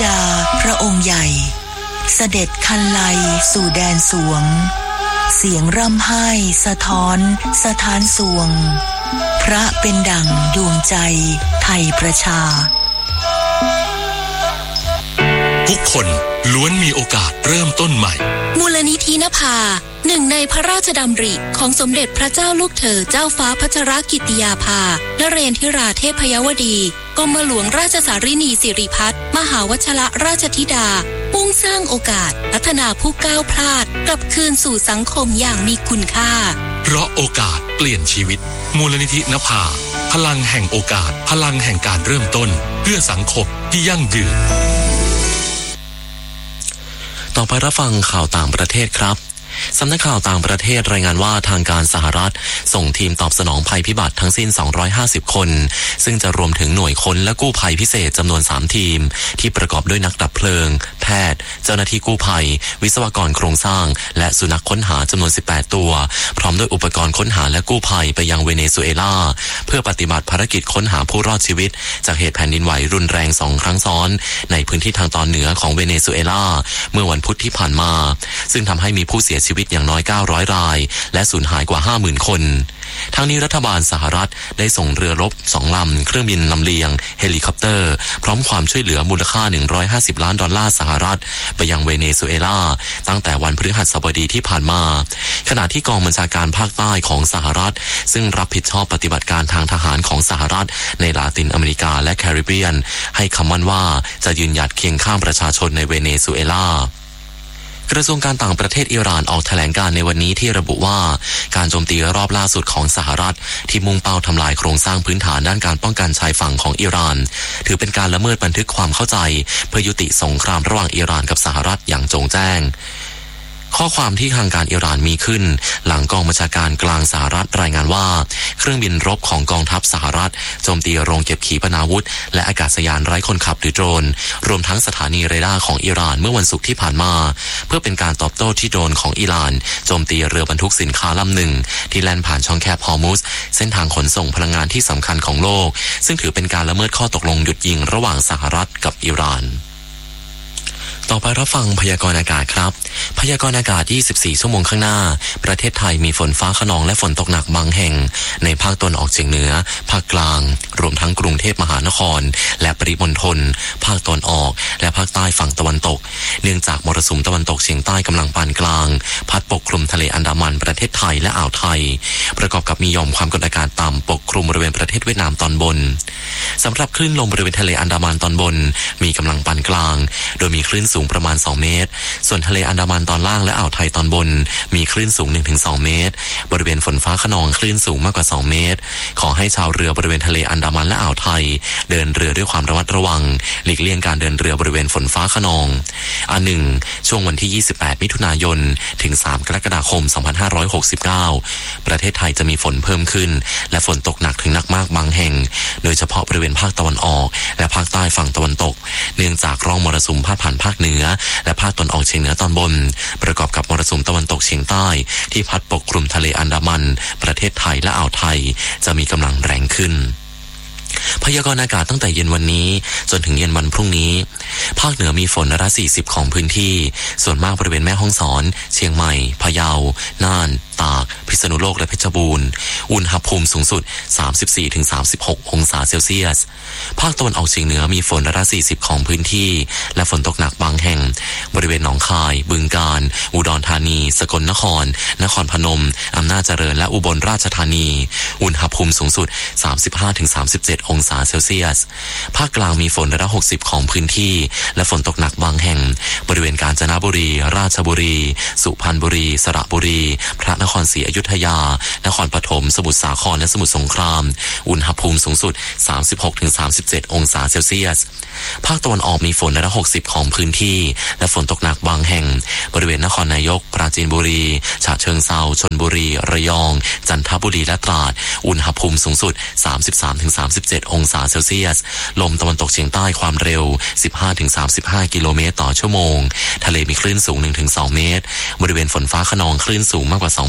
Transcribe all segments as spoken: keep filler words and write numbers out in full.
ดาพระองค์ใหญ่เสด็จคันไลสู่แดนสวงเสียงร่ำไห้สะท้อนสถานสวงพระเป็นดั่งดวงใจไทยประชาทุกคนล้วนมีโอกาสเริ่มต้นใหม่มูลนิธินภาหนึ่งในพระราชดำริของสมเด็จพระเจ้าลูกเธอเจ้าฟ้าพัชรกิติยาภานเรนทิราเทพยวดีกรมหลวงราชสารินีสิริพัฒน์มหาวชิรราชธิดามุ่งสร้างโอกาสพัฒนาผู้ก้าวพลาดกลับคืนสู่สังคมอย่างมีคุณค่าเพราะโอกาสเปลี่ยนชีวิตมูลนิธินภาพลังแห่งโอกาสพลังแห่งการเริ่มต้นเพื่อสังคมที่ยั่งยืนต่อไปรับฟังข่าวต่างประเทศครับสำนักข่าวต่างประเทศรายงานว่าทางการสหรัฐส่งทีมตอบสนองภัยพิบัติทั้งสิ้นสองร้อยห้าสิบคนซึ่งจะรวมถึงหน่วยค้นและกู้ภัยพิเศษจำนวนสามทีมที่ประกอบด้วยนักดับเพลิงแพทย์เจ้าหน้าที่กู้ภัยวิศวกรโครงสร้างและสุนัขค้นหาจำนวนสิบแปดตัวพร้อมด้วยอุปกรณ์ค้นหาและกู้ภัยไปยังเวเนซุเอลาเพื่อปฏิบัติภารกิจค้นหาผู้รอดชีวิตจากเหตุแผ่นดินไหวรุนแรงสองครั้งซ้อนในพื้นที่ทางตอนเหนือของเวเนซุเอลาเมื่อวันพุธที่ผ่านมาซึ่งทำให้มีผู้เสียชีวิตอย่างน้อยเก้าร้อยรายและสูญหายกว่า ห้าหมื่น คนทั้งนี้รัฐบาลสหรัฐได้ส่งเรือรบสองลำเครื่องบินลำเลียงเฮลิคอปเตอร์พร้อมความช่วยเหลือมูลค่าหนึ่งร้อยห้าสิบล้านดอลลาร์สหรัฐไปยังเวเนซุเอลาตั้งแต่วันพฤหัสบดีที่ผ่านมาขณะที่กองบัญชาการภาคใต้ของสหรัฐซึ่งรับผิดชอบปฏิบัติการทางทหารของสหรัฐในลาตินอเมริกาและแคริบเบียนให้คำมั่นว่าจะยืนหยัดเคียงข้างประชาชนในเวเนซุเอลากระทรวงการต่างประเทศอิหร่านออกแถลงการในวันนี้ที่ระบุว่าการโจมตีรอบล่าสุดของสหรัฐที่มุ่งเป้าทำลายโครงสร้างพื้นฐานด้านการป้องกันชายฝั่งของอิหร่านถือเป็นการละเมิดบันทึกความเข้าใจเพื่อยุติสงครามระหว่างอิหร่านกับสหรัฐอย่างโจ่งแจ้งข้อความที่ทางการอิหร่านมีขึ้นหลังกองบัญชาการกลางสหรัฐรายงานว่าเครื่องบินรบของกองทัพสหรัฐโจมตีโรงเก็บขีปนาวุธและอากาศยานไร้คนขับหรือโดรนรวมทั้งสถานีเรดาร์ของอิหร่านเมื่อวันศุกร์ที่ผ่านมาเพื่อเป็นการตอบโต้ที่โดรนของอิหร่านโจมตีเรือบรรทุกสินค้าลำหนึ่งที่แล่นผ่านช่องแคบฮอร์มุสเส้นทางขนส่งพลังงานที่สำคัญของโลกซึ่งถือเป็นการละเมิดข้อตกลงหยุดยิงระหว่างสหรัฐกับอิหร่านต่อไปรับฟังพยากรณ์อากาศครับพยากรณ์อากาศยี่สิบสี่ชั่วโมงข้างหน้าประเทศไทยมีฝนฟ้าคะนองและฝนตกหนักบางแห่งในภาคตะวันออกเฉียงเหนือภาคกลางรวมทั้งกรุงเทพมหานครและปริมณฑลภาคตะวันออกและภาคใต้ฝั่งตะวันตกเนื่องจากมรสุมตะวันตกเฉียงใต้กำลังปานกลางพัดปกคลุมทะเลอันดามันประเทศไทยและอ่าวไทยประกอบกับมีหย่อมความกดอากาศต่ำปกคลุมบริเวณประเทศเวียดนามตอนบนสำหรับคลื่นลมบริเวณทะเลอันดามันตอนบนมีกำลังปานกลางโดยมีคลื่นสูงประมาณสองเมตรส่วนทะเลอันดามันตอนล่างและอ่าวไทยตอนบนมีคลื่นสูง หนึ่งถึงสอง เมตรบริเวณฝนฟ้าคะนองคลื่นสูงมากกว่าสองเมตรขอให้ชาวเรือบริเวณทะเลอันดามันและอ่าวไทยเดินเรือด้วยความระมัดระวังหลีกเลี่ยงการเดินเรือบริเวณฝนฟ้าคะนองอันหนึ่งช่วงวันที่ยี่สิบแปดมิถุนายนถึงสามกรกฎาคมสองพันห้าร้อยหกสิบเก้าประเทศไทยจะมีฝนเพิ่มขึ้นและฝนตกหนักถึงหนักมากบางแห่งโดยเฉพาะบริเวณภาคตะวันออกและภาคใต้ฝั่งตะวันตกเนื่องจากร่องมรสุมพาดผ่านภาคเหนือและภาคตะวันออกเฉียงเหนือตอนบนประกอบกับมรสุมตะวันตกเฉียงใต้ที่พัดปกคลุมทะเลอันดามันประเทศไทยและอ่าวไทยจะมีกำลังแรงขึ้นพยากรณ์อากาศตั้งแต่เย็นวันนี้จนถึงเย็นวันพรุ่งนี้ภาคเหนือมีฝนร้อยละสี่สิบของพื้นที่ส่วนมากบริเวณแม่ฮ่องสอนเชียงใหม่พะเยาน่านตากพิษณุโลกและเพชรบูรณ์อุณหภูมิสูงสุด สามสิบสี่ถึงสามสิบหก องศาเซลเซียสภาคตะวันออกเฉียงเหนือมีฝนร้อยละสี่สิบของพื้นที่และฝนตกหนักบางแห่งบริเวณหนองคายบึงกาฬอุดรธานีสกลนครนครพนมอำนาจเจริญและอุบลราชธานีอุณหภูมิสูงสุด สามสิบห้าถึงสามสิบเจ็ด องศาเซลเซียสภาคกลางมีฝนร้อยละหกสิบของพื้นที่และฝนตกหนักบางแห่งบริเวณกาญจนบุรีราชบุรีสุพรรณบุรีสระบุรีพระนครศรีอยุธยานครปฐมสมุทรสาครและสมุทรสงครามอุณหภูมิสูงสุด สามสิบหกถึงสามสิบเจ็ด องศาเซลเซียสภาคตะวันออกมีฝนร้อยละหกสิบของพื้นที่และฝนตกหนักบางแห่งบริเวณนครนายกปราจีนบุรีฉะเชิงเทราชลบุรีระยองจันทบุรีและตราดอุณหภูมิสูงสุด สามสิบสามถึงสามสิบเจ็ด องศาเซลเซียสลมตะวันตกเฉียงใต้ความเร็ว สิบห้าถึงสามสิบห้า กิโลเมตรต่อชั่วโมงทะเลมีคลื่นสูง หนึ่งถึงสอง เมตรบริเวณฝนฟ้าคะนองคลื่นสูงมากกว่าสอง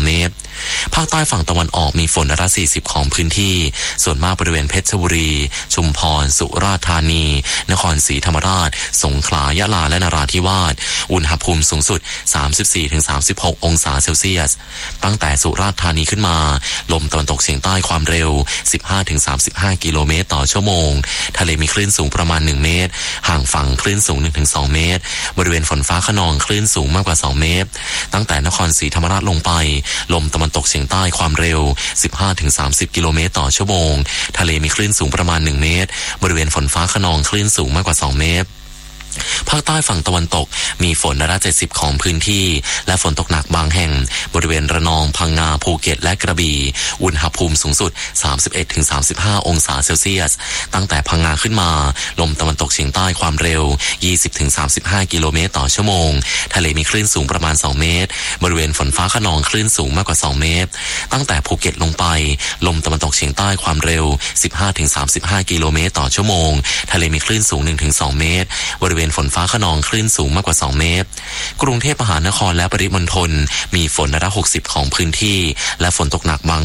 เมตรภาคใต้ฝั่งตะวันออกมีฝนร้อยละสี่สิบของพื้นที่ส่วนมากบริเวณเพชรบุรีชุมพรสุราษฎร์ธานีนครศรีธรรมราชสงขลายะลาและนราธิวาสอุณหภูมิสูงสุด สามสิบสี่ถึงสามสิบหก องศาเซลเซียสตั้งแต่สุราษฎร์ธานีขึ้นมาลมตะวันตกเฉียงใต้ความเร็ว สิบห้าถึงสามสิบห้า กิโลเมตรต่อชั่วโมงทะเลมีคลื่นสูงประมาณหนึ่งเมตรห่างฝั่งคลื่นสูง หนึ่งถึงสอง เมตรบริเวณฝนฟ้าคะนองคลื่นสูงมากกว่าสองเมตรตั้งแต่นครศรีธรรมราชลงไปลมตะวันตกเฉียงใต้ความเร็ว สิบห้าถึงสามสิบ กิโลเมตรต่อชั่วโมงทะเลมีคลื่นสูงประมาณหนึ่งเมตรบริเวณฝนฟ้าคะนองคลื่นสูงมากกว่าสองเมตรภาคใต้ฝั่งตะวันตกมีฝนร้อยละเจ็ดสิบของพื้นที่และฝนตกหนักบางแห่งบริเวณระนองพังงาภูเก็ตและกระบี่อุณหภูมิสูงสุด สามสิบเอ็ดถึงสามสิบห้า องศาเซลเซียสตั้งแต่พังงาขึ้นมาลมตะวันตกเฉียงใต้ความเร็ว ยี่สิบถึงสามสิบห้า กิโลเมตรต่อชั่วโมงทะเลมีคลื่นสูงประมาณสองเมตรบริเวณฝนฟ้าคะนองคลื่นสูงมากกว่าสองเมตรตั้งแต่ภูเก็ตลงไปลมตะวันตกเฉียงใต้ความเร็ว สิบห้าถึงสามสิบห้า กิโลเมตรต่อชั่วโมงทะเลมีคลื่นสูง หนึ่งถึงสอง เมตรบริเวณฝนฟ้าคะนองคลื่นสูงมากกว่าสองเมตรกรุงเทพมหานครและปริมณฑลมีฝนร้อยละหกสิบของพื้นที่และฝนตกหนักบาง